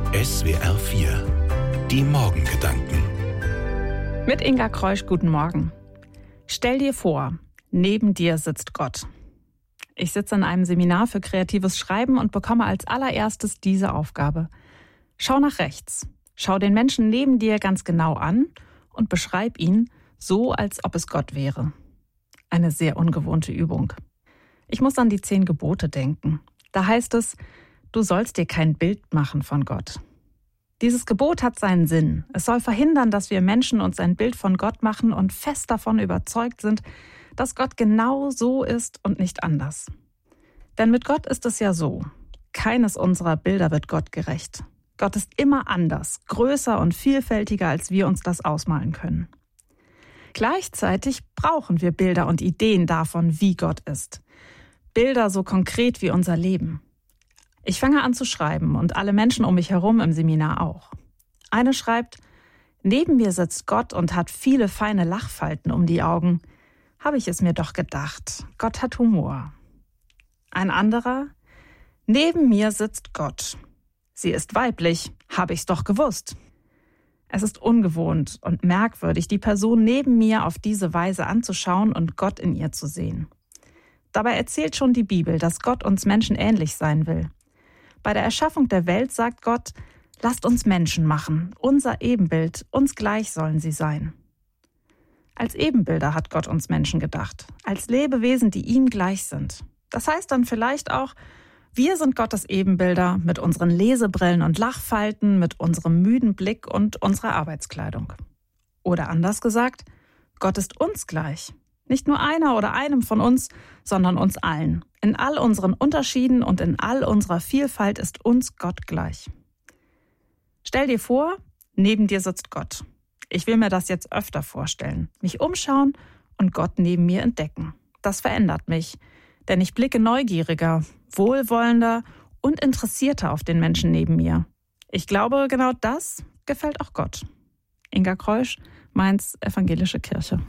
SWR 4. Die Morgengedanken. Mit Inga Kreusch, guten Morgen. Stell dir vor, neben dir sitzt Gott. Ich sitze in einem Seminar für kreatives Schreiben und bekomme als allererstes diese Aufgabe. Schau nach rechts. Schau den Menschen neben dir ganz genau an und beschreib ihn so, als ob es Gott wäre. Eine sehr ungewohnte Übung. Ich muss an die 10 Gebote denken. Da heißt es, du sollst dir kein Bild machen von Gott. Dieses Gebot hat seinen Sinn. Es soll verhindern, dass wir Menschen uns ein Bild von Gott machen und fest davon überzeugt sind, dass Gott genau so ist und nicht anders. Denn mit Gott ist es ja so, keines unserer Bilder wird Gott gerecht. Gott ist immer anders, größer und vielfältiger, als wir uns das ausmalen können. Gleichzeitig brauchen wir Bilder und Ideen davon, wie Gott ist. Bilder so konkret wie unser Leben. Ich fange an zu schreiben und alle Menschen um mich herum im Seminar auch. Eine schreibt, neben mir sitzt Gott und hat viele feine Lachfalten um die Augen. Habe ich es mir doch gedacht, Gott hat Humor. Ein anderer, neben mir sitzt Gott. Sie ist weiblich, habe ich's doch gewusst. Es ist ungewohnt und merkwürdig, die Person neben mir auf diese Weise anzuschauen und Gott in ihr zu sehen. Dabei erzählt schon die Bibel, dass Gott uns Menschen ähnlich sein will. Bei der Erschaffung der Welt sagt Gott, lasst uns Menschen machen, unser Ebenbild, uns gleich sollen sie sein. Als Ebenbilder hat Gott uns Menschen gedacht, als Lebewesen, die ihm gleich sind. Das heißt dann vielleicht auch, wir sind Gottes Ebenbilder mit unseren Lesebrillen und Lachfalten, mit unserem müden Blick und unserer Arbeitskleidung. Oder anders gesagt, Gott ist uns gleich. Nicht nur einer oder einem von uns, sondern uns allen. In all unseren Unterschieden und in all unserer Vielfalt ist uns Gott gleich. Stell dir vor, neben dir sitzt Gott. Ich will mir das jetzt öfter vorstellen, mich umschauen und Gott neben mir entdecken. Das verändert mich, denn ich blicke neugieriger, wohlwollender und interessierter auf den Menschen neben mir. Ich glaube, genau das gefällt auch Gott. Inga Kreusch, Mainz, Evangelische Kirche.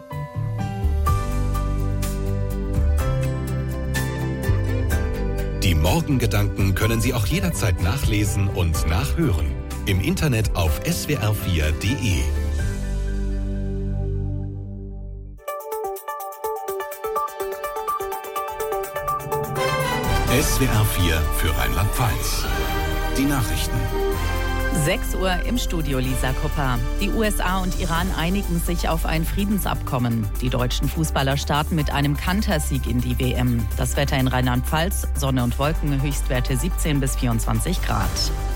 Die Morgengedanken können Sie auch jederzeit nachlesen und nachhören. Im Internet auf swr4.de. SWR 4 für Rheinland-Pfalz. Die Nachrichten. 6 Uhr im Studio, Lisa Kupper. Die USA und Iran einigen sich auf ein Friedensabkommen. Die deutschen Fußballer starten mit einem Kantersieg in die WM. Das Wetter in Rheinland-Pfalz, Sonne und Wolken, Höchstwerte 17 bis 24 Grad.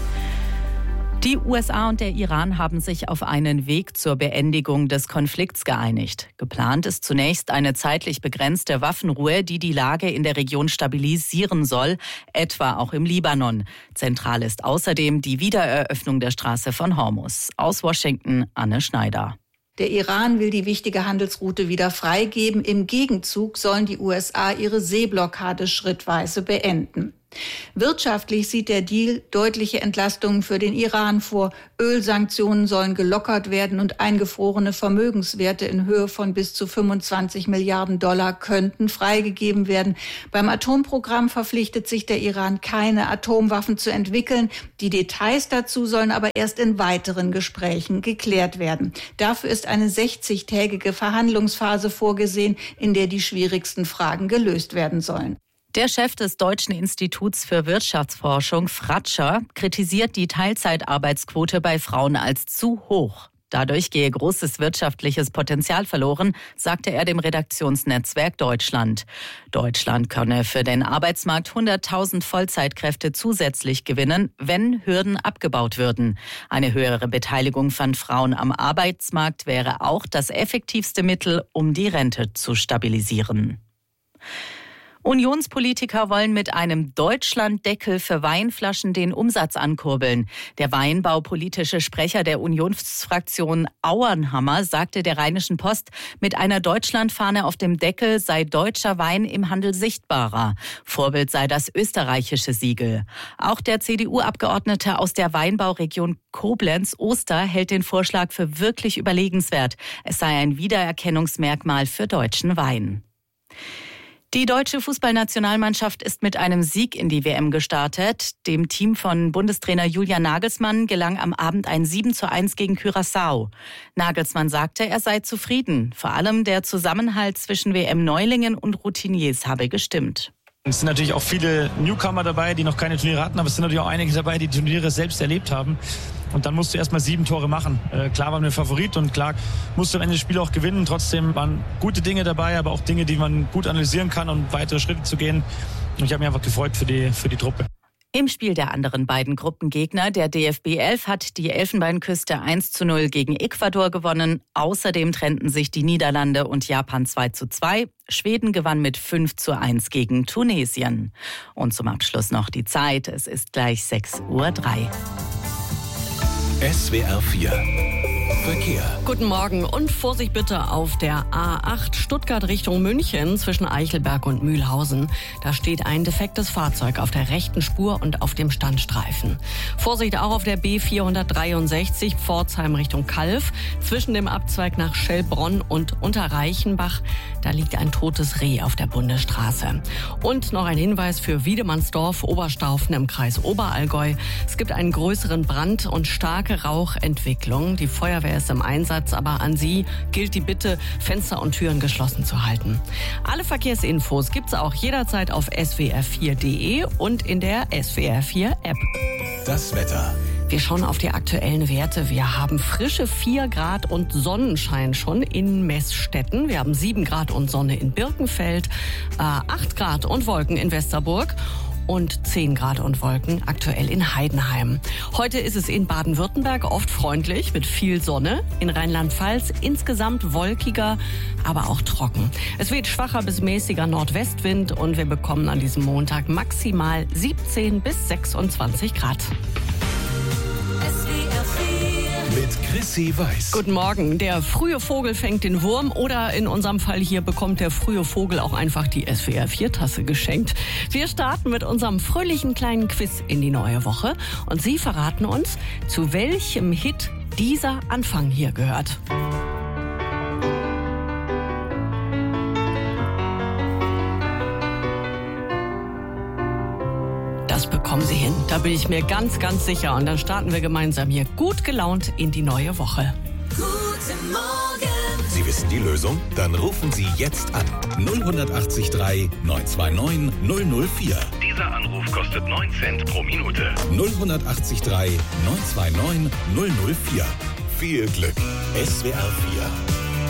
Die USA und der Iran haben sich auf einen Weg zur Beendigung des Konflikts geeinigt. Geplant ist zunächst eine zeitlich begrenzte Waffenruhe, die die Lage in der Region stabilisieren soll, etwa auch im Libanon. Zentral ist außerdem die Wiedereröffnung der Straße von Hormuz. Aus Washington, Anne Schneider. Der Iran will die wichtige Handelsroute wieder freigeben. Im Gegenzug sollen die USA ihre Seeblockade schrittweise beenden. Wirtschaftlich sieht der Deal deutliche Entlastungen für den Iran vor. Ölsanktionen sollen gelockert werden und eingefrorene Vermögenswerte in Höhe von bis zu 25 Milliarden Dollar könnten freigegeben werden. Beim Atomprogramm verpflichtet sich der Iran, keine Atomwaffen zu entwickeln. Die Details dazu sollen aber erst in weiteren Gesprächen geklärt werden. Dafür ist eine 60-tägige Verhandlungsphase vorgesehen, in der die schwierigsten Fragen gelöst werden sollen. Der Chef des Deutschen Instituts für Wirtschaftsforschung, Fratscher, kritisiert die Teilzeitarbeitsquote bei Frauen als zu hoch. Dadurch gehe großes wirtschaftliches Potenzial verloren, sagte er dem Redaktionsnetzwerk Deutschland. Deutschland könne für den Arbeitsmarkt 100.000 Vollzeitkräfte zusätzlich gewinnen, wenn Hürden abgebaut würden. Eine höhere Beteiligung von Frauen am Arbeitsmarkt wäre auch das effektivste Mittel, um die Rente zu stabilisieren. Unionspolitiker wollen mit einem Deutschlanddeckel für Weinflaschen den Umsatz ankurbeln. Der weinbaupolitische Sprecher der Unionsfraktion Auernhammer sagte der Rheinischen Post, mit einer Deutschlandfahne auf dem Deckel sei deutscher Wein im Handel sichtbarer. Vorbild sei das österreichische Siegel. Auch der CDU-Abgeordnete aus der Weinbauregion Koblenz-Oster hält den Vorschlag für wirklich überlegenswert. Es sei ein Wiedererkennungsmerkmal für deutschen Wein. Die deutsche Fußballnationalmannschaft ist mit einem Sieg in die WM gestartet. Dem Team von Bundestrainer Julian Nagelsmann gelang am Abend ein 7:1 gegen Curaçao. Nagelsmann sagte, er sei zufrieden. Vor allem der Zusammenhalt zwischen WM-Neulingen und Routiniers habe gestimmt. Es sind natürlich auch viele Newcomer dabei, die noch keine Turniere hatten, aber es sind natürlich auch einige dabei, die Turniere selbst erlebt haben. Und dann musst du erstmal 7 Tore machen. Klar waren wir Favorit und klar musst du am Ende das Spiel auch gewinnen. Trotzdem waren gute Dinge dabei, aber auch Dinge, die man gut analysieren kann, um weitere Schritte zu gehen. Und ich habe mich einfach gefreut für die Truppe. Im Spiel der anderen beiden Gruppengegner, der DFB 11, hat die Elfenbeinküste 1:0 gegen Ecuador gewonnen. Außerdem trennten sich die Niederlande und Japan 2:2. Schweden gewann mit 5:1 gegen Tunesien. Und zum Abschluss noch die Zeit. Es ist gleich 6:03 Uhr. SWR 4 Verkehr. Guten Morgen und Vorsicht bitte auf der A8 Stuttgart Richtung München zwischen Eichelberg und Mühlhausen. Da steht ein defektes Fahrzeug auf der rechten Spur und auf dem Standstreifen. Vorsicht auch auf der B463 Pforzheim Richtung Calw zwischen dem Abzweig nach Schellbronn und Unterreichenbach. Da liegt ein totes Reh auf der Bundesstraße. Und noch ein Hinweis für Wiedemannsdorf, Oberstaufen im Kreis Oberallgäu. Es gibt einen größeren Brand und starke Rauchentwicklung. Die Feuerwehr ist im Einsatz, aber an Sie gilt die Bitte, Fenster und Türen geschlossen zu halten. Alle Verkehrsinfos gibt's auch jederzeit auf swr4.de und in der SWR 4 App. Das Wetter. Wir schauen auf die aktuellen Werte. Wir haben frische 4 Grad und Sonnenschein schon in Meßstetten. Wir haben 7 Grad und Sonne in Birkenfeld, 8 Grad und Wolken in Westerburg. Und 10 Grad und Wolken aktuell in Heidenheim. Heute ist es in Baden-Württemberg oft freundlich mit viel Sonne. In Rheinland-Pfalz insgesamt wolkiger, aber auch trocken. Es weht schwacher bis mäßiger Nordwestwind und wir bekommen an diesem Montag maximal 17 bis 26 Grad. Mit Chrissy Weiß. Guten Morgen. Der frühe Vogel fängt den Wurm oder in unserem Fall hier bekommt der frühe Vogel auch einfach die SWR 4-Tasse geschenkt. Wir starten mit unserem fröhlichen kleinen Quiz in die neue Woche und Sie verraten uns, zu welchem Hit dieser Anfang hier gehört. Das bekommen Sie hin, da bin ich mir ganz, ganz sicher. Und dann starten wir gemeinsam hier gut gelaunt in die neue Woche. Guten Morgen. Sie wissen die Lösung? Dann rufen Sie jetzt an. 08039 929 004. Dieser Anruf kostet 9 Cent pro Minute. 08039 929 004. Viel Glück. SWR 4.